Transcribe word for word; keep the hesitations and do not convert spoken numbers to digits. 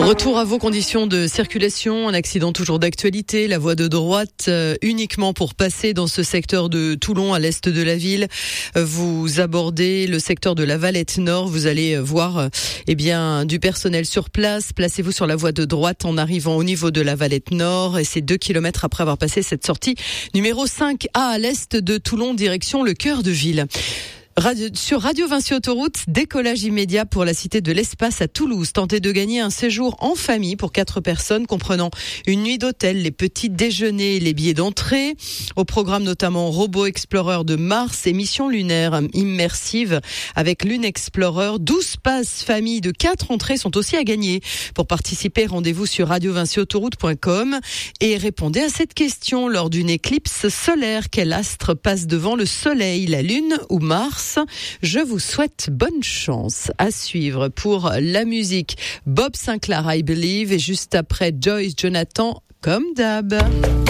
Retour à vos conditions de circulation, un accident toujours d'actualité, la voie de droite euh, uniquement pour passer dans ce secteur de Toulon à l'est de la ville. Euh, vous abordez le secteur de la Valette Nord, vous allez voir euh, eh bien du personnel sur place. Placez-vous sur la voie de droite en arrivant au niveau de la Valette Nord et c'est deux kilomètres après avoir passé cette sortie numéro cinq A à l'est de Toulon, direction le cœur de ville. Radio, sur Radio Vinci Autoroute, décollage immédiat pour la Cité de l'Espace à Toulouse. Tentez de gagner un séjour en famille pour quatre personnes, comprenant une nuit d'hôtel, les petits déjeuners, les billets d'entrée. Au programme notamment Robot Explorer de Mars et mission lunaire immersive avec Lune Explorer. douze passes famille de quatre entrées sont aussi à gagner. Pour participer, rendez-vous sur radio vinci autoroute point com et répondez à cette question. Lors d'une éclipse solaire, quel astre passe devant le Soleil, la Lune ou Mars? Je vous souhaite bonne chance. À suivre pour la musique, Bob Sinclair, I Believe, et juste après Joyce Jonathan, comme d'hab.